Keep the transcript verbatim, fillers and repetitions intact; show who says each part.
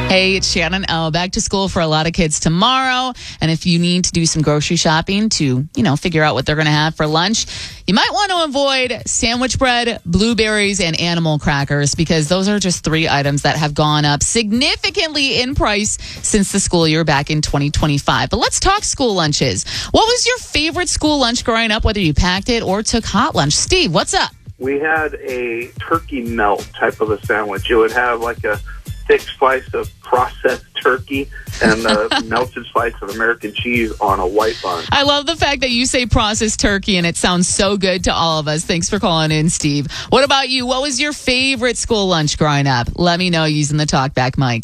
Speaker 1: Hey, it's Shannon O. Back to school for a lot of kids tomorrow. And if you need to do some grocery shopping to, you know, figure out what they're going to have for lunch, you might want to avoid sandwich bread, blueberries, and animal crackers because those are just three items that have gone up significantly in price since the school year back in twenty twenty-five. But let's talk school lunches. What was your favorite school lunch growing up, whether you packed it or took hot lunch? Steve, what's up?
Speaker 2: We had a turkey melt type of a sandwich. It would have like a thick slice of processed turkey and a melted slice of American cheese on a white bun.
Speaker 1: I love the fact that you say processed turkey, and it sounds so good to all of us. Thanks for calling in, Steve. What about you? What was your favorite school lunch growing up? Let me know using the TalkBack mic.